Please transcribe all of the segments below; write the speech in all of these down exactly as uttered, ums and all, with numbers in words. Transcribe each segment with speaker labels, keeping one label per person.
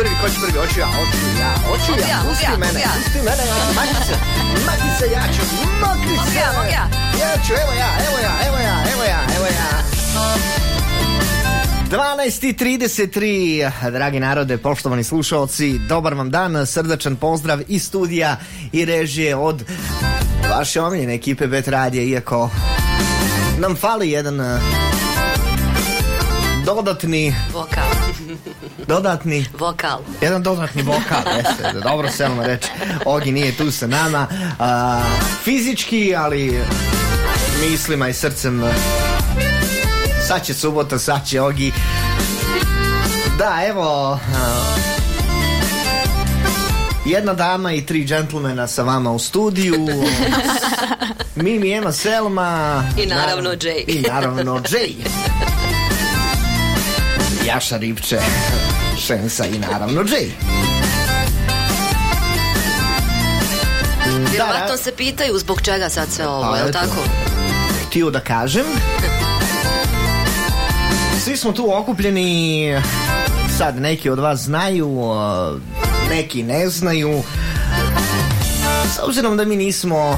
Speaker 1: prvi, ko će prvi? Hoću ja, hoću ja, hoću ja, pusti mene, pusti mene, makni se, makni se, ja ću, makni se, ja ću, evo ja, evo ja, evo ja, evo ja, evo ja. dvanaest i trideset tri, dragi narode, poštovani slušalci, dobar vam dan, srdačan pozdrav iz studija i režije od vaše omiljene ekipe Bet Radija, iako nam fali jedan dodatni
Speaker 2: vokal.
Speaker 1: Dodatni
Speaker 2: vokal.
Speaker 1: Jedan dodatni vokal, jeste, dobro se ono reći. Ogi nije tu sa nama, a, fizički, ali mislima i srcem. Sad će subota, sad će Ogi. Da, evo, a, jedna dama i tri džentlmena sa vama u studiju. Mimi, Ema, Selma.
Speaker 2: I naravno
Speaker 1: na,
Speaker 2: Jay.
Speaker 1: I naravno Jay. Jaša Ripče, Šensa i naravno Jay.
Speaker 2: Vjerovatno se pitaju zbog čega sad sve ovo, je li tako?
Speaker 1: Htio da kažem. Svi smo tu okupljeni, sad neki od vas znaju, neki ne znaju. S obzirom da mi nismo...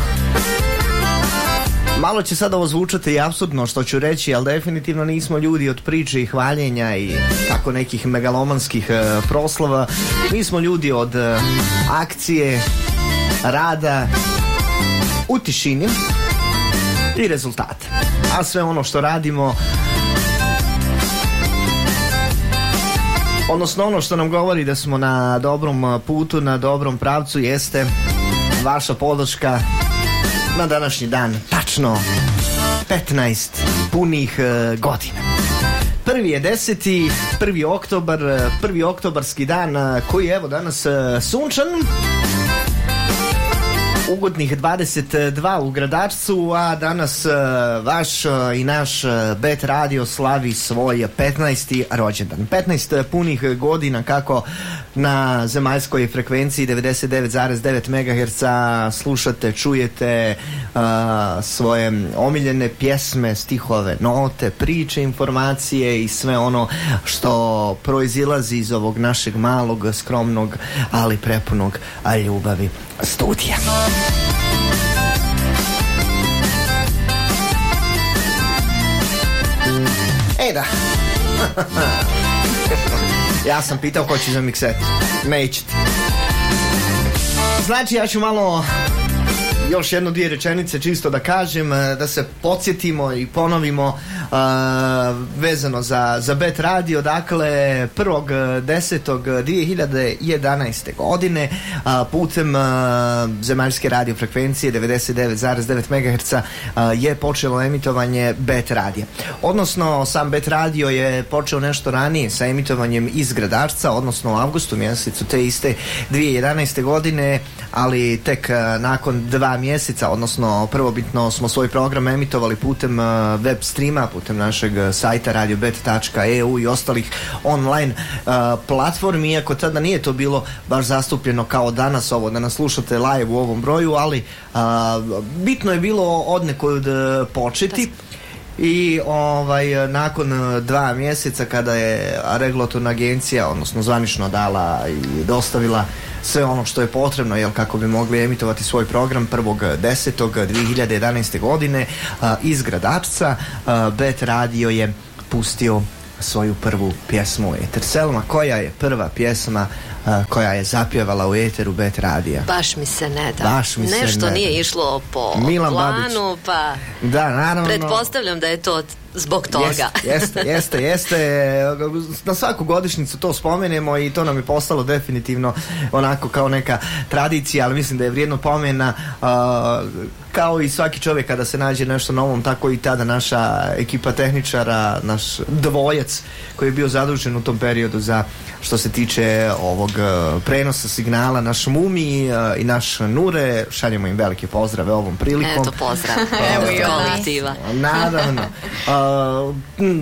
Speaker 1: Malo će sada ovo zvučati i apsurdno što ću reći, ali definitivno nismo ljudi od priče i hvaljenja i tako nekih megalomanskih e, proslava. Mi smo ljudi od e, akcije, rada, u tišini i rezultata. A sve ono što radimo, odnosno ono što nam govori da smo na dobrom putu, na dobrom pravcu, jeste vaša podrška na današnji dan, tačno petnaest punih uh, godina. Prvi je deseti, prvi oktobar, prvi oktobarski dan uh, koji je evo danas uh, sunčan. Ugodnih dvadeset dva u Gradačcu, a danas uh, vaš uh, i naš uh, Bet Radio slavi svoj petnaesti rođendan. petnaest punih godina kako na zemaljskoj frekvenciji devedeset devet zarez devet megaherca slušate, čujete uh, svoje omiljene pjesme, stihove, note, priče, informacije i sve ono što proizilazi iz ovog našeg malog, skromnog, ali prepunog ljubavi studija. E da. Ja sam pitao ko će za mikset. Nećete. Znači ja ću malo još jedno dvije rečenice čisto da kažem, da se podsjetimo i ponovimo uh, vezano za, za Bet Radio. Dakle, prvog desetog dvije hiljade jedanaeste godine uh, putem uh, zemaljske radio frekvencije devedeset devet zarez devet megaherca uh, je počelo emitovanje Bet Radija. Odnosno, sam Bet Radio je počeo nešto ranije sa emitovanjem iz Gradačca, odnosno u avgustu mjesecu te iste dvije hiljade jedanaeste godine, ali tek uh, nakon dva mjeseca, odnosno prvobitno smo svoj program emitovali putem uh, web streama, putem našeg sajta radio bet tačka e u i ostalih online uh, platformi, iako tada nije to bilo baš zastupljeno kao danas ovo, da nas slušate live u ovom broju, ali uh, bitno je bilo odnekud uh, početi. I ovaj nakon dva mjeseca kada je regulatorna agencija, odnosno zvanično dala i dostavila sve ono što je potrebno, jel, kako bi mogli emitovati svoj program prvog desetog dvije hiljade jedanaeste godine a, iz Gradačca, a, Bet Radio je pustio svoju prvu pjesmu u eter. Selma, koja je prva pjesma a, koja je zapjevala u eteru Bet Radija?
Speaker 2: Baš mi se ne da.
Speaker 1: Baš mi
Speaker 2: Nešto
Speaker 1: se ne da.
Speaker 2: Nije išlo po
Speaker 1: Milan
Speaker 2: planu,
Speaker 1: Babić.
Speaker 2: pa
Speaker 1: da, naravno.
Speaker 2: Pretpostavljam da je to zbog toga.
Speaker 1: Jeste, jeste, jeste, jeste. Na svaku godišnjicu to spomenemo i to nam je postalo definitivno onako kao neka tradicija, ali mislim da je vrijedno pomena. Uh, kao i svaki čovjek kada se nađe nešto novom, tako i tada naša ekipa tehničara, naš dvojac koji je bio zadužen u tom periodu za što se tiče ovog uh, prenosa signala, naš Mumi uh, i naš Nure, šaljemo im velike pozdrave ovom prilikom.
Speaker 2: Eto, pozdrav.
Speaker 3: Evo i
Speaker 2: kolektiva.
Speaker 1: Naravno. Uh,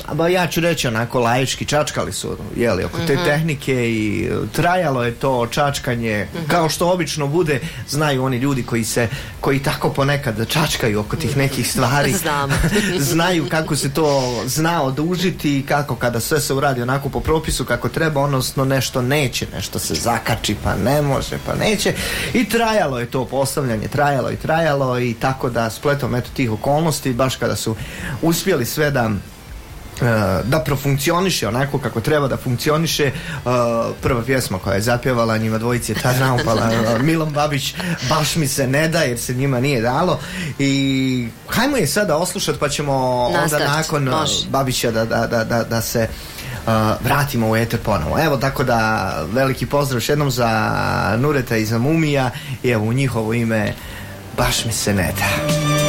Speaker 1: Ba ja ću reći onako laički, čačkali su jeli, oko te mm-hmm. tehnike i trajalo je to čačkanje mm-hmm. kao što obično bude, znaju oni ljudi koji se, koji tako ponekad čačkaju oko tih nekih stvari. Znaju kako se to zna odužiti i kako kada sve se uradi onako po propisu kako treba, odnosno nešto neće, nešto se zakači pa ne može, pa neće i trajalo je to postavljanje, trajalo i trajalo i tako da spletom eto tih okolnosti, baš kada su uspjeli sve da da profunkcioniše onako kako treba da funkcioniše. Prva pjesma koja je zapjevala njima dvojici je ta naupala Milan Babić, baš mi se ne da jer se njima nije dalo i hajmo je sada oslušati pa ćemo
Speaker 2: Nastart,
Speaker 1: onda nakon može. Babića da, da, da, da, da se uh, vratimo u eter ponovo. Evo tako da veliki pozdrav još jednom za Nureta i za Mumija i evo u njihovo ime baš mi se ne da.